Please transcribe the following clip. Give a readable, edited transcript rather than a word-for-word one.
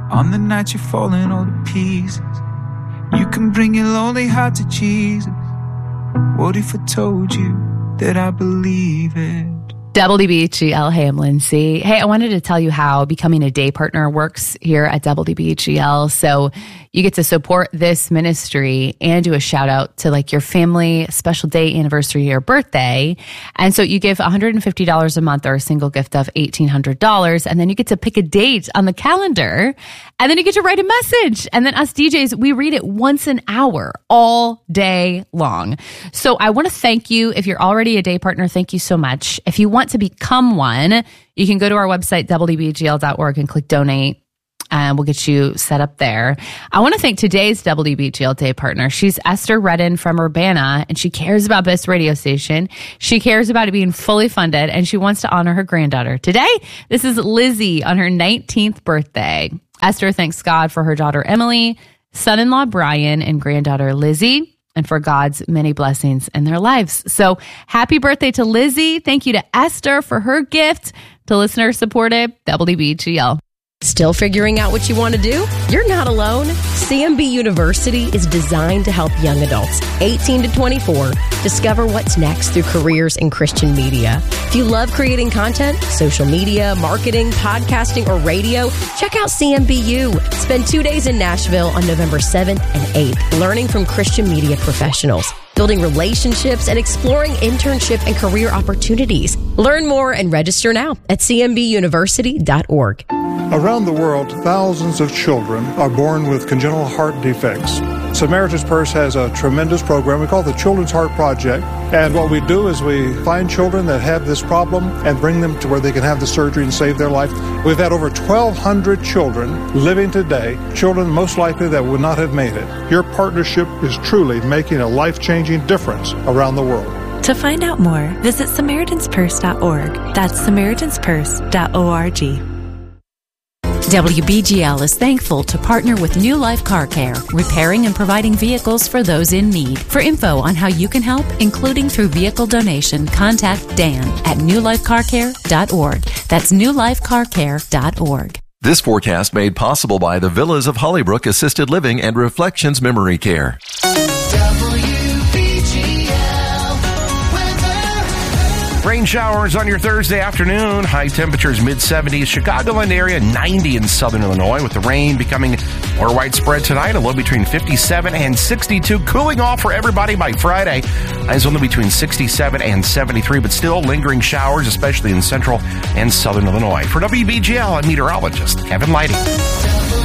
On the night you're falling all to pieces, you can bring your lonely heart to Jesus. What if I told you that I believe it? WBGL, hey, I'm Lindsay. Hey, I wanted to tell you how becoming a day partner works here at WBGL. So you get to support this ministry and do a shout out to like your family, special day, anniversary, or birthday. And so you give $150 a month or a single gift of $1,800. And then you get to pick a date on the calendar. And then you get to write a message. And then us DJs, we read it once an hour, all day long. So I want to thank you. If you're already a day partner, thank you so much. If you want to become one, you can go to our website, WBGL.org, and click donate. And we'll get you set up there. I want to thank today's WBGL Day partner. She's Esther Redden from Urbana, and she cares about this radio station. She cares about it being fully funded, and she wants to honor her granddaughter. Today, this is Lizzie on her 19th birthday. Esther thanks God for her daughter Emily, son-in-law Brian, and granddaughter Lizzie, and for God's many blessings in their lives. So happy birthday to Lizzie. Thank you to Esther for her gift to listener-supported WBGL. Still figuring out what you want to do? You're not alone. CMB University is designed to help young adults, 18 to 24, discover what's next through careers in Christian media. If you love creating content, social media, marketing, podcasting, or radio, check out CMBU. Spend 2 days in Nashville on November 7th and 8th, learning from Christian media professionals, building relationships, and exploring internship and career opportunities. Learn more and register now at cmbuniversity.org. Around the world, thousands of children are born with congenital heart defects. Samaritan's Purse has a tremendous program we call the Children's Heart Project. And what we do is we find children that have this problem and bring them to where they can have the surgery and save their life. We've had over 1,200 children living today, children most likely that would not have made it. Your partnership is truly making a life-changing difference around the world. To find out more, visit SamaritansPurse.org. That's SamaritansPurse.org. WBGL is thankful to partner with New Life Car Care, repairing and providing vehicles for those in need. For info on how you can help, including through vehicle donation, contact Dan at newlifecarcare.org. That's newlifecarcare.org. This forecast made possible by the Villas of Hollybrook Assisted Living and Reflections Memory Care. Rain showers on your Thursday afternoon. High temperatures mid-70s. Chicagoland area 90 in southern Illinois, with the rain becoming more widespread tonight. A low between 57 and 62. Cooling off for everybody by Friday. Highs only between 67 and 73, but still lingering showers, especially in central and southern Illinois. For WBGL, I'm meteorologist Kevin Lighting.